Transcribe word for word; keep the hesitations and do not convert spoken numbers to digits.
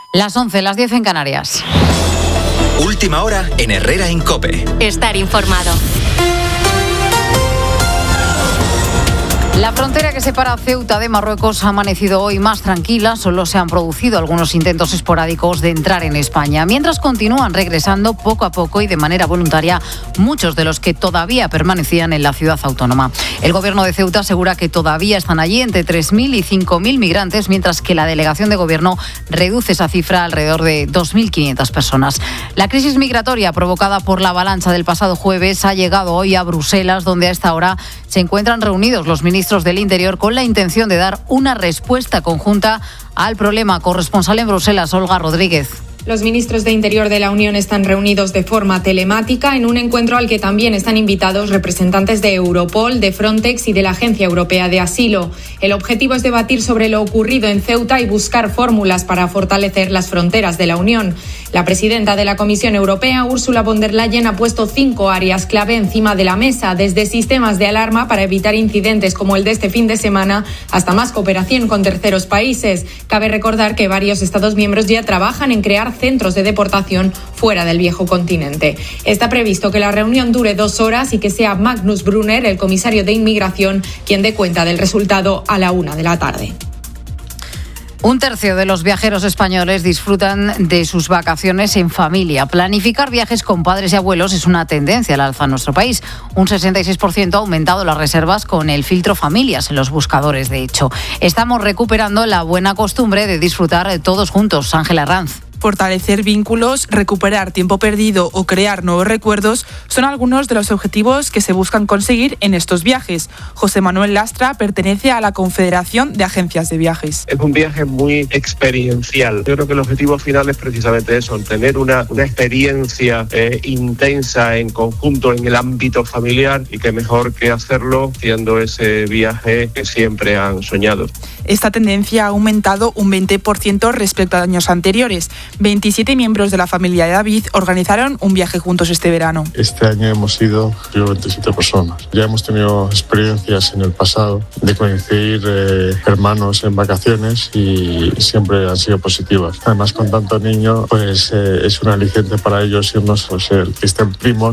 Las once, las diez en Canarias. Última hora en Herrera en COPE. Estar informado. La frontera que separa Ceuta de Marruecos ha amanecido hoy más tranquila. Solo se han producido algunos intentos esporádicos de entrar en España, mientras continúan regresando poco a poco y de manera voluntaria muchos de los que todavía permanecían en la ciudad autónoma. El gobierno de Ceuta asegura que todavía están allí entre tres mil y cinco mil migrantes, mientras que la delegación de gobierno reduce esa cifra a alrededor de dos mil quinientas personas. La crisis migratoria provocada por la avalancha del pasado jueves ha llegado hoy a Bruselas, donde a esta hora se encuentran reunidos los ministros del Interior con la intención de dar una respuesta conjunta al problema. Corresponsal en Bruselas, Olga Rodríguez. Los ministros de Interior de la Unión están reunidos de forma telemática en un encuentro al que también están invitados representantes de Europol, de Frontex y de la Agencia Europea de Asilo. El objetivo es debatir sobre lo ocurrido en Ceuta y buscar fórmulas para fortalecer las fronteras de la Unión. La presidenta de la Comisión Europea, Ursula von der Leyen, ha puesto cinco áreas clave encima de la mesa, desde sistemas de alarma para evitar incidentes como el de este fin de semana hasta más cooperación con terceros países. Cabe recordar que varios Estados miembros ya trabajan en crear centros de deportación fuera del viejo continente. Está previsto que la reunión dure dos horas y que sea Magnus Brunner, el comisario de Inmigración, quien dé cuenta del resultado a la una de la tarde. Un tercio de los viajeros españoles disfrutan de sus vacaciones en familia. Planificar viajes con padres y abuelos es una tendencia al alza en nuestro país. Un sesenta y seis por ciento ha aumentado las reservas con el filtro familias en los buscadores, de hecho. Estamos recuperando la buena costumbre de disfrutar todos juntos. Ángela Herranz. Fortalecer vínculos, recuperar tiempo perdido o crear nuevos recuerdos son algunos de los objetivos que se buscan conseguir en estos viajes. José Manuel Lastra pertenece a la Confederación de Agencias de Viajes. Es un viaje muy experiencial. Yo creo que el objetivo final es precisamente eso, tener una, una experiencia eh, intensa en conjunto en el ámbito familiar, y que mejor que hacerlo haciendo ese viaje que siempre han soñado. Esta tendencia ha aumentado un veinte por ciento respecto a años anteriores. veintisiete miembros de la familia de David organizaron un viaje juntos este verano. Este año hemos ido veintisiete personas. Ya hemos tenido experiencias en el pasado de coincidir eh, hermanos en vacaciones y siempre han sido positivas. Además, con tanto niño, pues eh, es un aliciente para ellos irnos, o sea, que estén primos.